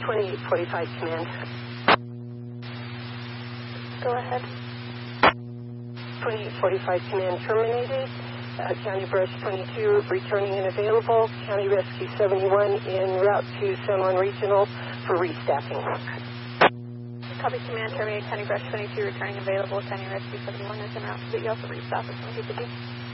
2845 Command. Go ahead. 2845 Command terminated. County Brush 22 returning and available. County Rescue 71 en route to San Juan Regional for restaffing. Copy Command, terminate County Brush 22 returning available. County Rescue 71 is en route to the Alpha restaff at 2050.